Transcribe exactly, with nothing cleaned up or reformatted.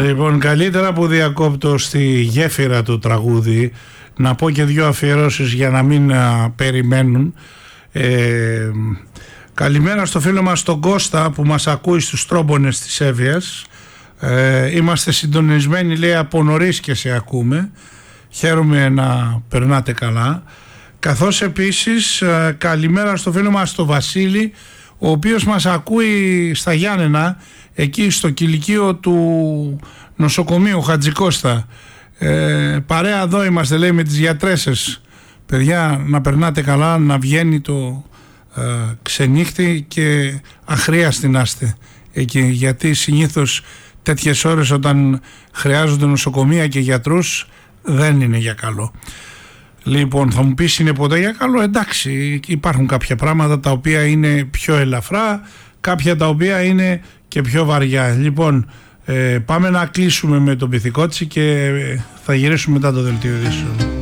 Λοιπόν, καλύτερα που διακόπτω στη γέφυρα του τραγούδι να πω και δύο αφιερώσεις για να μην α, περιμένουν. ε, Καλημέρα στο φίλο μας τον Κώστα που μας ακούει στους τρόμπονες της Εύβοιας. ε, Είμαστε συντονισμένοι, λέει, από νωρίς και σε ακούμε. Χαίρομαι να περνάτε καλά. Καθώς επίσης ε, καλημέρα στο φίλο μας τον Βασίλη, ο οποίος μας ακούει στα Γιάννενα, εκεί στο κηλικείο του νοσοκομείου Χατζικώστα. ε, Παρέα εδώ είμαστε, λέει, με τις γιατρέσες. Παιδιά, να περνάτε καλά, να βγαίνει το ε, ξενύχτη και αχρίαστη να είστε εκεί, γιατί συνήθως τέτοιες ώρες όταν χρειάζονται νοσοκομεία και γιατρούς δεν είναι για καλό. Λοιπόν, θα μου πεις είναι ποτέ για καλό? Εντάξει, υπάρχουν κάποια πράγματα τα οποία είναι πιο ελαφρά, κάποια τα οποία είναι και πιο βαριά. Λοιπόν, ε, πάμε να κλείσουμε με τον Πυθικότσι και θα γυρίσουμε μετά το δελτίο ειδήσεων.